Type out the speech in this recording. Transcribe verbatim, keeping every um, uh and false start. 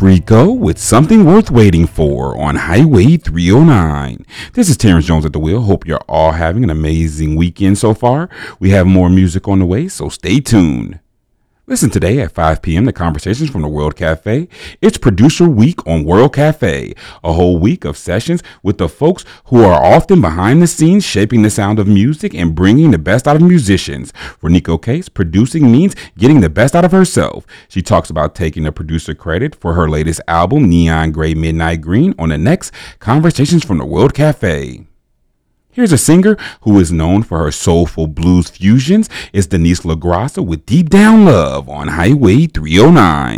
Rico with Something Worth Waiting For on Highway three oh nine. This is Terrence Jones at the wheel. Hope you're all having an amazing weekend so far. We have more music on the way, so stay tuned. Listen today at five p.m. to Conversations from the World Cafe. It's Producer Week on World Cafe, a whole week of sessions with the folks who are often behind the scenes shaping the sound of music and bringing the best out of musicians. For Nico Case, producing means getting the best out of herself. She talks about taking the producer credit for her latest album, Neon Gray Midnight Green, on the next Conversations from the World Cafe. Here's a singer who is known for her soulful blues fusions. It's Denise LaGrassa with Deep Down Love on Highway three oh nine.